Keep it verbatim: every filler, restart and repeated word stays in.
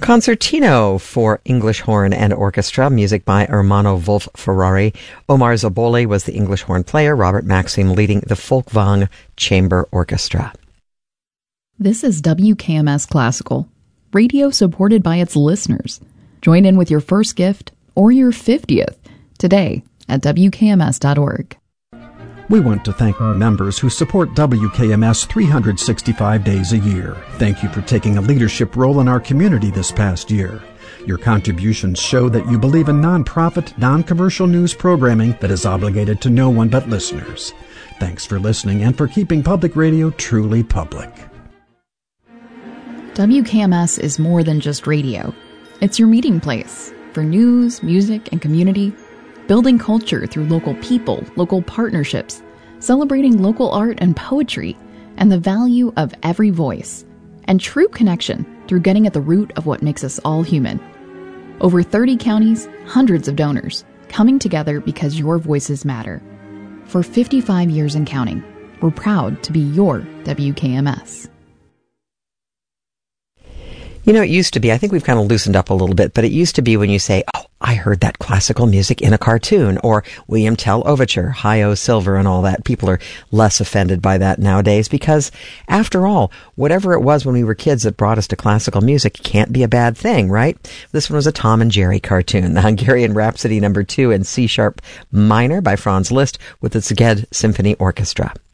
Concertino for English horn and orchestra, music by Ermanno Wolf Ferrari. Omar Zaboli was the English horn player, Robert Maxim leading the Folkwang Chamber Orchestra. This is W K M S Classical, radio supported by its listeners. Join in with your first gift or your fiftieth today at W K M S dot org. We want to thank our members who support W K M S three hundred sixty-five days a year. Thank you for taking a leadership role in our community this past year. Your contributions show that you believe in nonprofit, non-commercial news programming that is obligated to no one but listeners. Thanks for listening and for keeping public radio truly public. W K M S is more than just radio. It's your meeting place for news, music, and community, building culture through local people, local partnerships, celebrating local art and poetry, and the value of every voice, and true connection through getting at the root of what makes us all human. Over thirty counties, hundreds of donors, coming together because your voices matter. For fifty-five years and counting, we're proud to be your W K M S. You know, it used to be, I think we've kind of loosened up a little bit, but it used to be when you say, oh, I heard that classical music in a cartoon, or William Tell Overture, Hi-O Silver and all that. People are less offended by that nowadays because, after all, whatever it was when we were kids that brought us to classical music can't be a bad thing, right? This one was a Tom and Jerry cartoon, the Hungarian Rhapsody number two in C-sharp minor by Franz Liszt with the Szeged Symphony Orchestra.